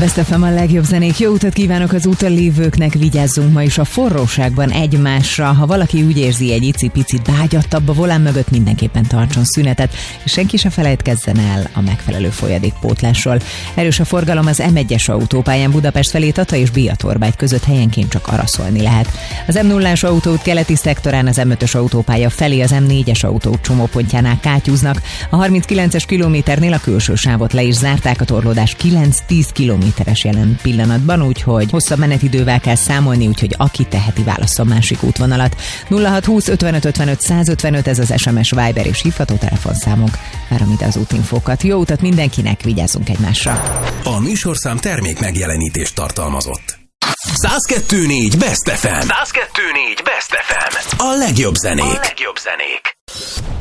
Best FM a legjobb zenék. Jó utat kívánok az úton lévőknek, vigyázzunk ma is a forróságban egymásra. Ha valaki úgy érzi, egy icipicit beágyattabb a volán mögött, mindenképpen tartson szünetet, és senki se felejtkezzen el a megfelelő folyadékpótlásról. Erős a forgalom az M1-es autópályán Budapest felé Tata és Biatorbágy között, helyenként csak araszolni lehet. Az M0-as autóút keleti szektorán az M5-ös autópálya felé az M4-es autóút csomópontjánál kátyúznak. A 39-es kilométernél a külső sávot le is zárták, a torlódás 9-10 kilométeres jelen pillanatban, úgyhogy hosszabb menetidővel kell számolni, úgyhogy aki teheti, válasszon másik útvonalat. 0620 55 55 155, ez az SMS, Viber és hívható telefonszámunk. Várom ide az útinfókat. Jó utat mindenkinek, vigyázzunk egymásra. A műsorszám termék megjelenítést tartalmazott. 102.4 Best FM. 102.4 Best FM. A legjobb zenék.